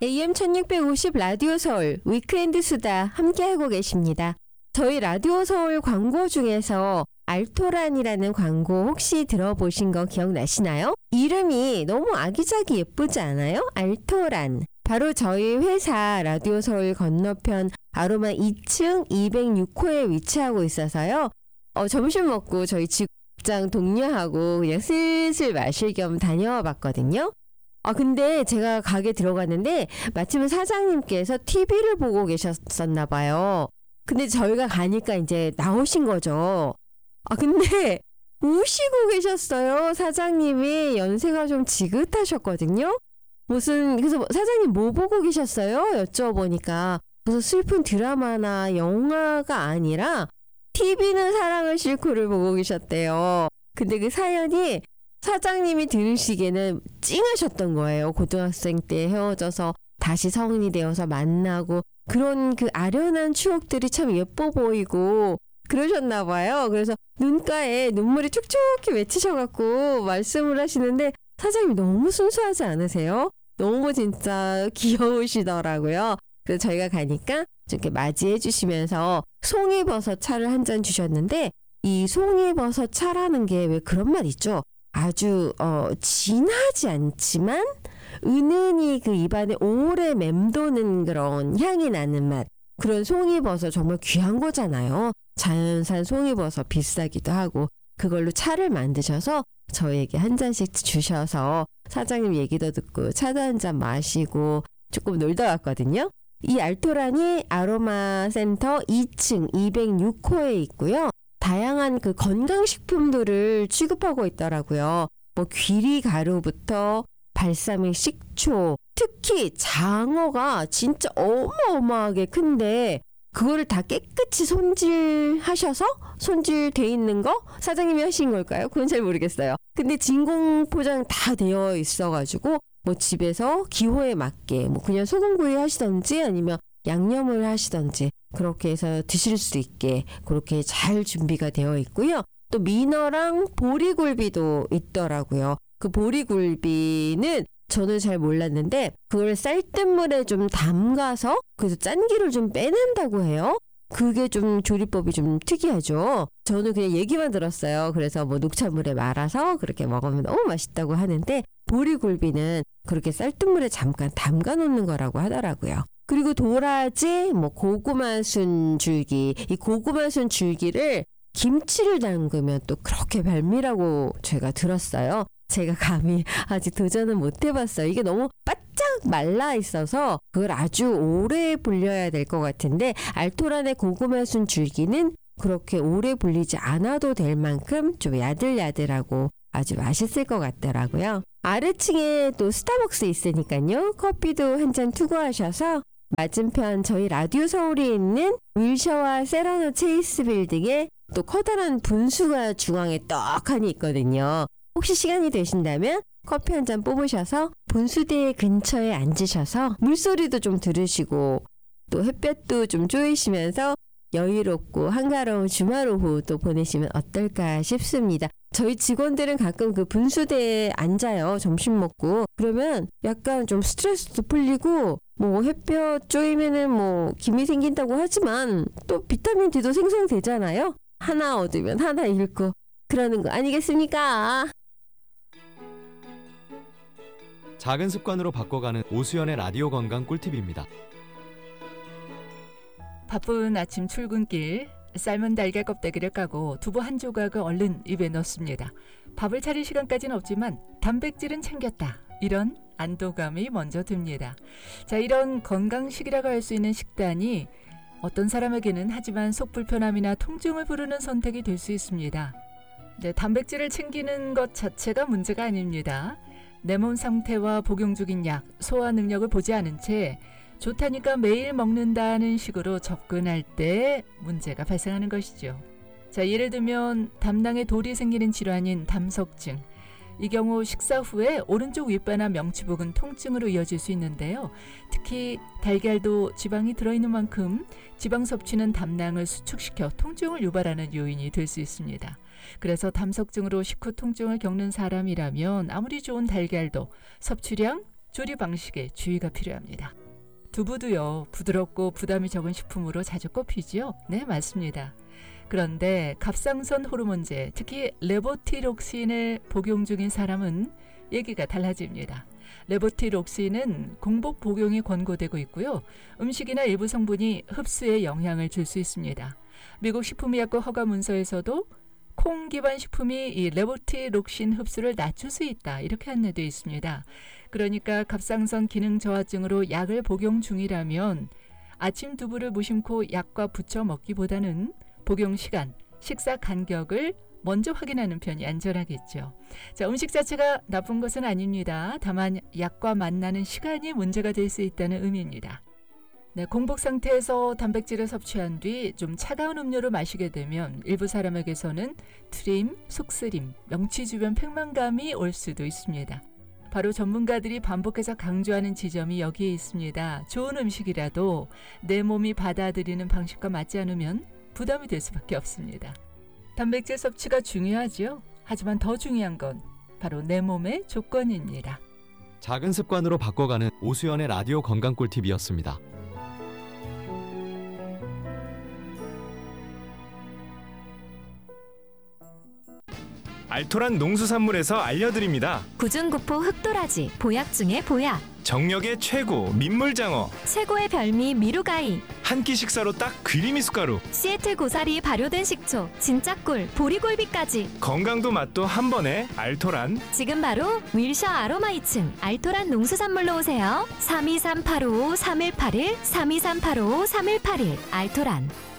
AM 1650 라디오 서울 위크엔드 수다 함께하고 계십니다. 저희 라디오 서울 광고 중에서 알토란이라는 광고 혹시 들어보신 거 기억나시나요? 이름이 너무 아기자기 예쁘지 않아요? 알토란. 바로 저희 회사 라디오 서울 건너편 아로마 2층 206호에 위치하고 있어서요. 점심 먹고 저희 직장 동료하고 그냥 슬슬 마실 겸 다녀와 봤거든요. 근데 제가 가게 들어갔는데 마침 사장님께서 TV를 보고 계셨었나 봐요. 근데 저희가 가니까 이제 나오신 거죠. 근데 우시고 계셨어요. 사장님이 연세가 좀 지긋하셨거든요. 그래서 사장님 뭐 보고 계셨어요? 여쭤보니까 무슨 슬픈 드라마나 영화가 아니라 TV는 사랑을 싣고를 보고 계셨대요. 근데 그 사연이 사장님이 들으시기에는 찡하셨던 거예요. 고등학생 때 헤어져서 다시 성인이 되어서 만나고 그런 그 아련한 추억들이 참 예뻐 보이고 그러셨나 봐요. 그래서 눈가에 눈물이 촉촉히 맺히셔갖고 말씀을 하시는데 사장님이 너무 순수하지 않으세요? 너무 진짜 귀여우시더라고요. 그래서 저희가 가니까 이렇게 맞이해 주시면서 송이버섯 차를 한 잔 주셨는데 이 송이버섯 차라는 게 왜 그런 말 있죠? 아주 진하지 않지만 은은히 그 입안에 오래 맴도는 그런 향이 나는 맛. 그런 송이버섯 정말 귀한 거잖아요. 자연산 송이버섯 비싸기도 하고 그걸로 차를 만드셔서 저에게 한 잔씩 주셔서 사장님 얘기도 듣고 차도 한 잔 마시고 조금 놀다 왔거든요. 이 알토란이 아로마 센터 2층 206호에 있고요. 다양한 그 건강식품들을 취급하고 있더라고요. 뭐 귀리 가루부터 발사믹 식초, 특히 장어가 진짜 어마어마하게 큰데 그거를 다 깨끗이 손질하셔서 손질돼 있는 거 사장님이 하신 걸까요? 그건 잘 모르겠어요. 근데 진공 포장 다 되어 있어가지고 뭐 집에서 기호에 맞게 뭐 그냥 소금구이 하시던지 아니면 양념을 하시던지 그렇게 해서 드실 수 있게 그렇게 잘 준비가 되어 있고요. 또 민어랑 보리굴비도 있더라고요. 그 보리굴비는 저는 잘 몰랐는데 그걸 쌀뜨물에 좀 담가서 그래서 짠기를 좀 빼낸다고 해요. 그게 좀 조리법이 좀 특이하죠. 저는 그냥 얘기만 들었어요. 그래서 뭐 녹차물에 말아서 그렇게 먹으면 너무 맛있다고 하는데 보리굴비는 그렇게 쌀뜨물에 잠깐 담가 놓는 거라고 하더라고요. 그리고 도라지, 뭐 고구마 순 줄기, 이 고구마 순 줄기를 김치를 담그면 또 그렇게 별미라고 제가 들었어요. 제가 감히 아직 도전은 못 해봤어요. 이게 너무 바짝 말라 있어서 그걸 아주 오래 불려야 될 것 같은데 알토란의 고구마 순 줄기는 그렇게 오래 불리지 않아도 될 만큼 좀 야들야들하고 아주 맛있을 것 같더라고요. 아래층에 또 스타벅스 있으니까요. 커피도 한 잔 투고하셔서 맞은편 저희 라디오 서울이 있는 윌셔와 세라노 체이스 빌딩에 또 커다란 분수가 중앙에 떡하니 있거든요. 혹시 시간이 되신다면 커피 한 잔 뽑으셔서 분수대 근처에 앉으셔서 물소리도 좀 들으시고 또 햇볕도 좀 쬐이시면서 여유롭고 한가로운 주말 오후 또 보내시면 어떨까 싶습니다. 저희 직원들은 가끔 그 분수대에 앉아요. 점심 먹고. 그러면 약간 좀 스트레스도 풀리고 뭐 햇볕 쬐이면은 뭐 김이 생긴다고 하지만 또 비타민 D도 생성되잖아요. 하나 얻으면 하나 잃고 그러는 거 아니겠습니까? 작은 습관으로 바꿔가는 오수연의 라디오 건강 꿀팁입니다. 바쁜 아침 출근길 삶은 달걀 껍데기를 까고 두부 한 조각을 얼른 입에 넣습니다. 밥을 차릴 시간까지는 없지만 단백질은 챙겼다. 이런 안도감이 먼저 듭니다. 자, 이런 건강식이라고 할 수 있는 식단이 어떤 사람에게는 하지만 속 불편함이나 통증을 부르는 선택이 될 수 있습니다. 네, 단백질을 챙기는 것 자체가 문제가 아닙니다. 내 몸 상태와 복용 중인 약, 소화 능력을 보지 않은 채 좋다니까 매일 먹는다는 식으로 접근할 때 문제가 발생하는 것이죠. 자, 예를 들면 담낭에 돌이 생기는 질환인 담석증. 이 경우 식사 후에 오른쪽 윗배나 명치 부근 통증으로 이어질 수 있는데요. 특히 달걀도 지방이 들어있는 만큼 지방 섭취는 담낭을 수축시켜 통증을 유발하는 요인이 될 수 있습니다. 그래서 담석증으로 식후 통증을 겪는 사람이라면 아무리 좋은 달걀도 섭취량 조리 방식에 주의가 필요합니다. 두부도요, 부드럽고 부담이 적은 식품으로 자주 꼽히지요? 네, 맞습니다. 그런데 갑상선 호르몬제, 특히 레보티록신을 복용 중인 사람은 얘기가 달라집니다. 레보티록신은 공복 복용이 권고되고 있고요. 음식이나 일부 성분이 흡수에 영향을 줄 수 있습니다. 미국 식품의약국 허가 문서에서도 콩 기반 식품이 이 레보티록신 흡수를 낮출 수 있다, 이렇게 안내되어 있습니다. 그러니까 갑상선 기능 저하증으로 약을 복용 중이라면 아침 두부를 무심코 약과 부쳐 먹기보다는 복용 시간, 식사 간격을 먼저 확인하는 편이 안전하겠죠. 자, 음식 자체가 나쁜 것은 아닙니다. 다만 약과 만나는 시간이 문제가 될 수 있다는 의미입니다. 네, 공복 상태에서 단백질을 섭취한 뒤 좀 차가운 음료를 마시게 되면 일부 사람에게서는 트림, 속쓰림, 명치 주변 팽만감이 올 수도 있습니다. 바로 전문가들이 반복해서 강조하는 지점이 여기에 있습니다. 좋은 음식이라도 내 몸이 받아들이는 방식과 맞지 않으면 부담이 될 수밖에 없습니다. 단백질 섭취가 중요하죠. 하지만 더 중요한 건 바로 내 몸의 조건입니다. 작은 습관으로 바꿔가는 오수연의 라디오 건강 꿀팁이었습니다. 알토란 농수산물에서 알려드립니다. 구중구포 흑도라지, 보약 중에 보약. 정력의 최고 민물장어. 최고의 별미 미루가이. 한 끼 식사로 딱 귀리미숫가루. 시애틀 고사리 발효된 식초, 진짜 꿀, 보리골비까지. 건강도 맛도 한 번에 알토란. 지금 바로 윌셔 아로마 2층 알토란 농수산물로 오세요. 323-855-3181, 323-855-3181 알토란.